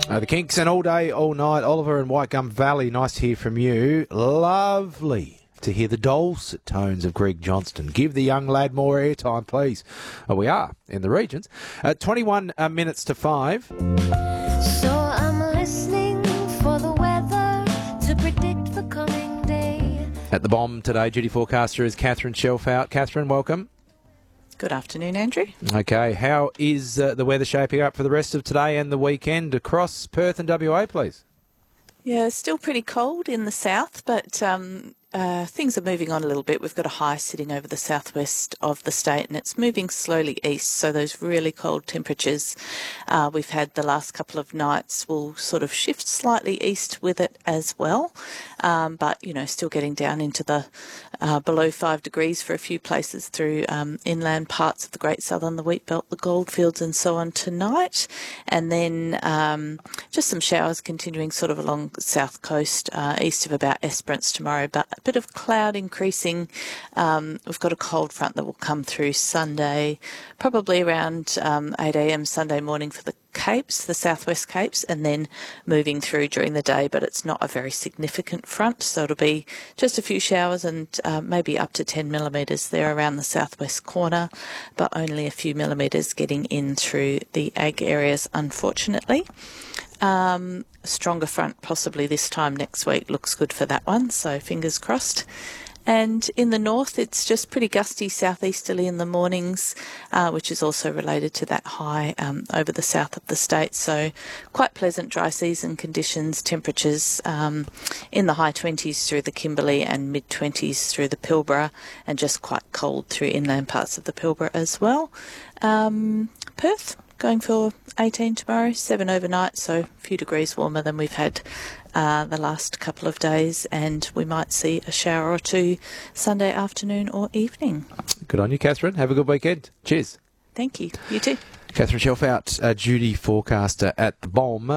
The Kinks and all day, all night. Oliver in Whitegum Valley, nice to hear from you. Lovely to hear the dulcet tones of Greg Johnston. Give the young lad more airtime, please. We are in the regions. 21 minutes to 5. So I'm listening for the weather to predict the coming day. At the Bomb today, duty forecaster is Catherine Shelfout. Catherine, welcome. Good afternoon, Andrew. Okay, how is the weather shaping up for the rest of today and the weekend across Perth and WA, please? Yeah, it's still pretty cold in the south, but things are moving on a little bit. We've got a high sitting over the southwest of the state and it's moving slowly east, so those really cold temperatures we've had the last couple of nights will sort of shift slightly east with it as well. But, you know, still getting down into the below 5 degrees for a few places through inland parts of the Great Southern, the Wheatbelt, the Goldfields and so on tonight. And then just some showers continuing sort of along the south coast, east of about Esperance tomorrow, but a bit of cloud increasing. We've got a cold front that will come through Sunday, probably around 8 a.m. Sunday morning for the Capes, the southwest Capes, and then moving through during the day, but it's not a very significant front, so it'll be just a few showers and maybe up to 10 millimetres there around the southwest corner, but only a few millimetres getting in through the ag areas, unfortunately. Stronger front possibly this time next week, looks good for that one, so fingers crossed. And in the north, it's just pretty gusty southeasterly in the mornings, which is also related to that high over the south of the state. So quite pleasant dry season conditions, temperatures in the high 20s through the Kimberley and mid-20s through the Pilbara, and just quite cold through inland parts of the Pilbara as well. Perth, going for 18 tomorrow, 7 overnight, so a few degrees warmer than we've had the last couple of days, and we might see a shower or two Sunday afternoon or evening. Good on you, Catherine. Have a good weekend. Cheers. Thank you. You too. Catherine Shelfout, duty forecaster at the Bomb.